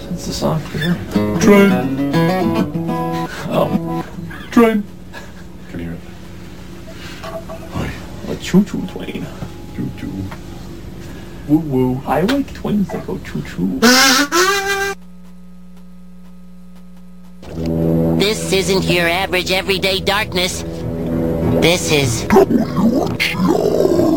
That's the song for here. Train. Oh, Train. Can you hear it? like choo-choo train. Choo-choo. Woo-woo. I like twins that go choo-choo. This isn't your average everyday darkness. This is